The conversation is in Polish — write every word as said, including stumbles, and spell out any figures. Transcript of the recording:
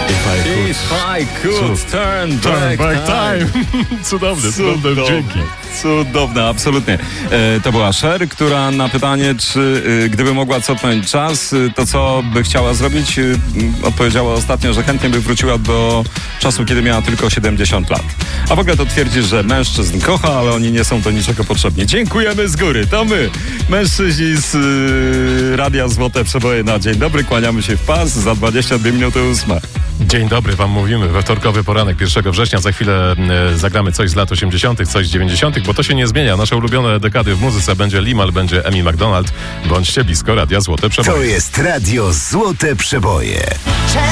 If I could turn, Turn back, back time. time. Cudowne, cudowne dźwięki. Cudowne, absolutnie. E, to była Cher, która na pytanie, czy e, gdyby mogła cofnąć czas, e, to co by chciała zrobić, e, odpowiedziała ostatnio, że chętnie by wróciła do czasu, kiedy miała tylko siedemdziesiąt lat. A w ogóle to twierdzi, że mężczyzn kocha, ale oni nie są do niczego potrzebni. Dziękujemy z góry. To my, mężczyźni z e, Radia Złote Przeboje na dzień dobry. Kłaniamy się w pas. Za dwadzieścia dwie minuty ósma. Dzień dobry wam mówimy we wtorkowy poranek pierwszego września. Za chwilę e, zagramy coś z lat osiemdziesiątych, coś z dziewięćdziesiątych, bo to się nie zmienia. Nasze ulubione dekady w muzyce będzie Limal, będzie Amy McDonald. Bądźcie blisko Radia Złote Przeboje. To jest Radio Złote Przeboje.